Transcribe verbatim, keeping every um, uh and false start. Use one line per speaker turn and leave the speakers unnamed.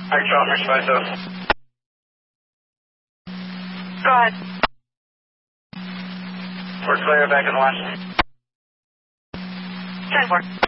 Alright, Charles, Rich five seven.
Go ahead.
We're clear back in the west.
ten four.